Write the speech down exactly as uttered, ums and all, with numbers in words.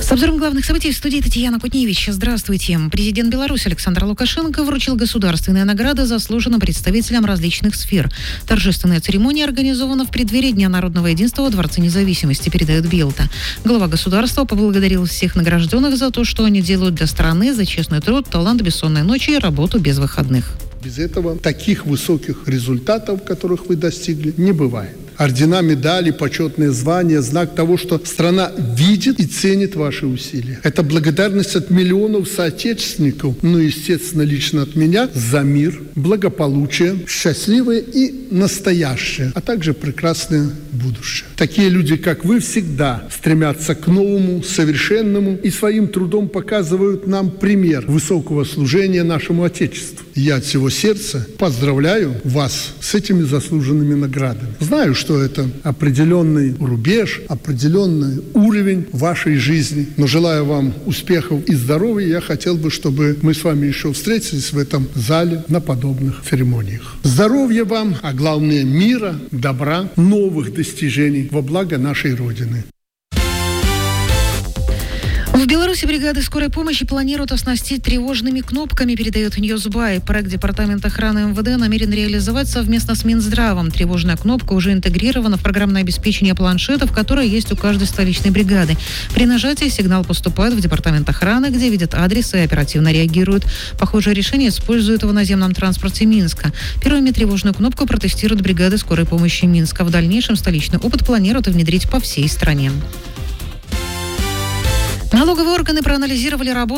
С обзором главных событий в студии Татьяна Кутневич. Здравствуйте. Президент Беларуси Александр Лукашенко вручил государственные награды заслуженным представителям различных сфер. Торжественная церемония организована в преддверии Дня народного единства во Дворце независимости, передает Белта. Глава государства поблагодарил всех награжденных за то, что они делают для страны, за честный труд, талант, бессонные ночи и работу без выходных. Без этого таких высоких результатов, которых вы достигли, не бывает. Ордена, медали, почетные звания – знак того, что страна видит и ценит ваши усилия. Это благодарность от миллионов соотечественников, ну, естественно, лично от меня, за мир, благополучие, счастливое и настоящее, а также прекрасное будущее. Такие люди, как вы, всегда стремятся к новому, совершенному и своим трудом показывают нам пример высокого служения нашему Отечеству. Я от всего сердца поздравляю вас с этими заслуженными наградами. Знаю, что это определенный рубеж, определенный уровень вашей жизни. Но желаю вам успехов и здоровья. Я хотел бы, чтобы мы с вами еще встретились в этом зале на подобных церемониях. Здоровья вам, а главное мира, добра, новых достижений во благо нашей Родины. В Беларуси бригады скорой помощи планируют оснастить тревожными кнопками, передает Ньюсбай. Проект Департамента охраны эм вэ дэ намерен реализовать совместно с Минздравом. Тревожная кнопка уже интегрирована в программное обеспечение планшетов, которое есть у каждой столичной бригады. При нажатии сигнал поступает в Департамент охраны, где видят адрес и оперативно реагируют. Похожее решение используют в наземном транспорте Минска. Первыми тревожную кнопку протестируют бригады скорой помощи Минска. В дальнейшем столичный опыт планируют внедрить по всей стране. Налоговые органы проанализировали работу